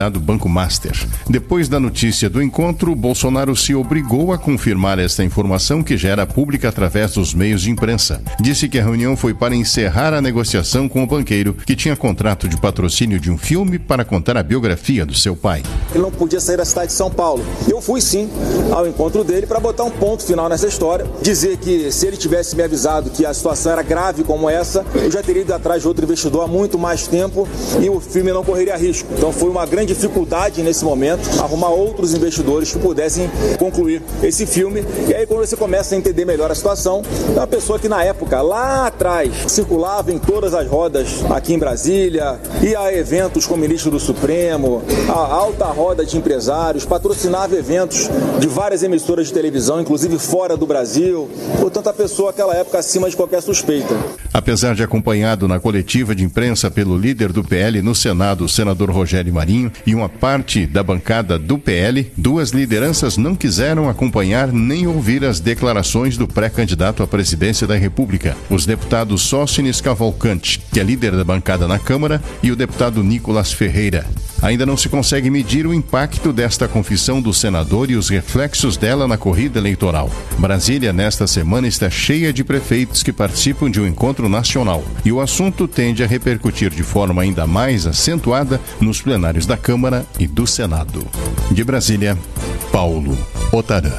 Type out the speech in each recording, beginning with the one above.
do Banco Master. Depois da notícia do encontro, Bolsonaro se obrigou a confirmar esta informação que já era pública através dos meios de imprensa. Disse que a reunião foi para encerrar a negociação com o banqueiro, que tinha contrato de patrocínio de um filme para contar a biografia do seu pai. Ele não podia sair da cidade de São Paulo. Eu fui sim ao encontro dele para botar um ponto final nessa história, dizer que se ele tivesse me avisado que a situação era grave como essa, eu já teria ido atrás de outro investidor há muito mais tempo e o filme não correria risco. Então foi uma grande dificuldade nesse momento arrumar outros investidores que pudessem concluir esse filme. E aí quando você começa a entender melhor a situação, é uma pessoa que na época, lá atrás, circulava em todas as rodas aqui em Brasília, ia a eventos com o ministro do Supremo, a alta roda de empresários, patrocinava eventos de várias emissoras de televisão, inclusive fora do Brasil. Portanto, a pessoa naquela época acima de qualquer suspeita. Apesar de acompanhado na coletiva de imprensa pelo líder do PL no Senado, o senador Rogério Marinho, e uma parte da bancada do PL, duas lideranças não quiseram acompanhar nem ouvir as declarações do pré-candidato à presidência da República, os deputados Sócines Cavalcante, que é líder da bancada na Câmara, e o deputado Nicolas Ferreira. Ainda não se consegue medir o impacto desta confissão do senador e os reflexos dela na corrida eleitoral. Brasília, nesta semana, está cheia de prefeitos que participam de um encontro nacional e o assunto tende a repercutir de forma ainda mais acentuada nos plenários da Câmara e do Senado. De Brasília, Paulo Otarã.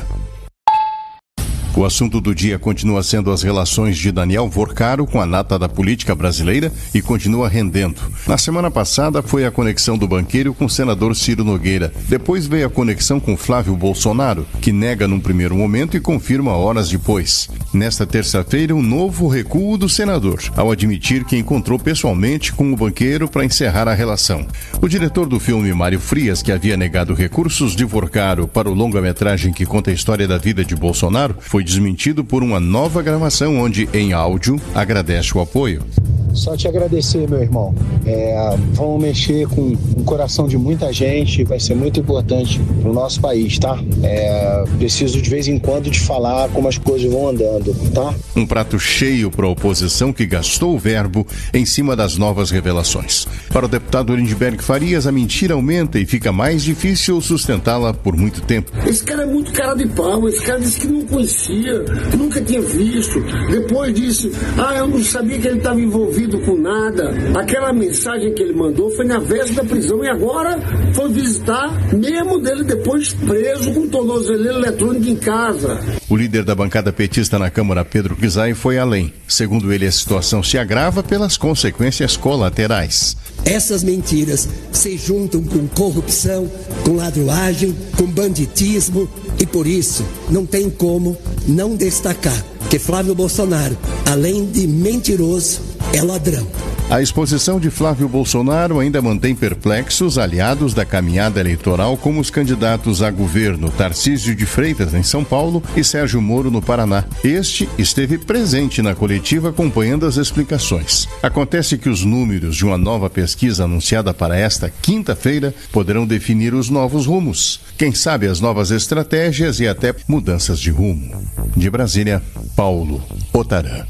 O assunto do dia continua sendo as relações de Daniel Vorcaro com a nata da política brasileira e continua rendendo. Na semana passada foi a conexão do banqueiro com o senador Ciro Nogueira. Depois veio a conexão com Flávio Bolsonaro, que nega num primeiro momento e confirma horas depois. Nesta terça-feira, um novo recuo do senador, ao admitir que encontrou pessoalmente com o banqueiro para encerrar a relação. O diretor do filme, Mário Frias, que havia negado recursos de Vorcaro para o longa-metragem que conta a história da vida de Bolsonaro, foi desmentido por uma nova gravação onde, em áudio, agradece o apoio. Só te agradecer, meu irmão. Vamos mexer com o coração de muita gente, vai ser muito importante para o nosso país, tá? Preciso de vez em quando de falar como as coisas vão andando, tá? Um prato cheio para a oposição que gastou o verbo em cima das novas revelações. Para o deputado Lindbergh Farias, a mentira aumenta e fica mais difícil sustentá-la por muito tempo. Esse cara é muito cara de pau, esse cara disse que não conhecia, nunca tinha visto. Depois disse, eu não sabia que ele estava envolvido com nada. Aquela mensagem que ele mandou foi na véspera da prisão e agora foi visitar, mesmo dele depois preso com tornozeleira eletrônica em casa. O líder da bancada petista na Câmara, Pedro Kizai, foi além. Segundo ele, a situação se agrava pelas consequências colaterais. Essas mentiras se juntam com corrupção, com ladruagem, com banditismo e por isso não tem como não destacar que Flávio Bolsonaro, além de mentiroso, é ladrão. A exposição de Flávio Bolsonaro ainda mantém perplexos aliados da caminhada eleitoral como os candidatos a governo Tarcísio de Freitas, em São Paulo, e Sérgio Moro, no Paraná. Este esteve presente na coletiva acompanhando as explicações. Acontece que os números de uma nova pesquisa anunciada para esta quinta-feira poderão definir os novos rumos. Quem sabe as novas estratégias e até mudanças de rumo. De Brasília, Paulo Otarã.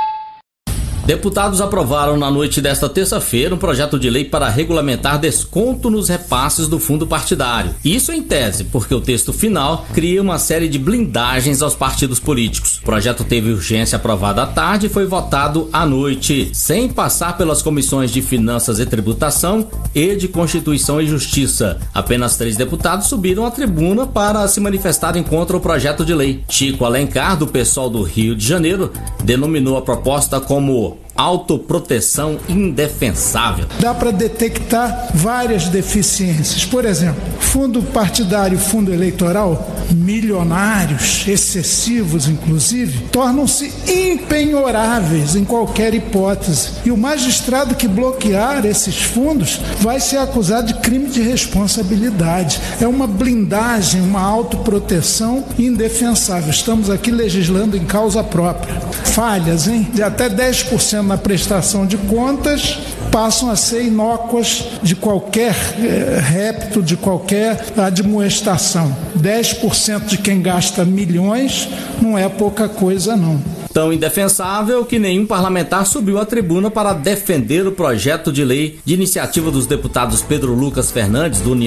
Deputados aprovaram na noite desta terça-feira um projeto de lei para regulamentar desconto nos repasses do fundo partidário. Isso em tese, porque o texto final cria uma série de blindagens aos partidos políticos. O projeto teve urgência aprovada à tarde e foi votado à noite, sem passar pelas comissões de Finanças e Tributação e de Constituição e Justiça. Apenas 3 deputados subiram à tribuna para se manifestarem contra o projeto de lei. Chico Alencar, do PSOL do Rio de Janeiro, denominou a proposta como autoproteção indefensável. Dá para detectar várias deficiências. Por exemplo, fundo partidário, fundo eleitoral, milionários, excessivos inclusive, tornam-se impenhoráveis em qualquer hipótese. E o magistrado que bloquear esses fundos vai ser acusado de crime de responsabilidade. É uma blindagem, uma autoproteção indefensável. Estamos aqui legislando em causa própria. Falhas, hein? De até 10% na prestação de contas passam a ser inócuas de qualquer répito, de qualquer admoestação. 10% de quem gasta milhões não é pouca coisa, não. Tão indefensável que nenhum parlamentar subiu à tribuna para defender o projeto de lei de iniciativa dos deputados Pedro Lucas Fernandes, do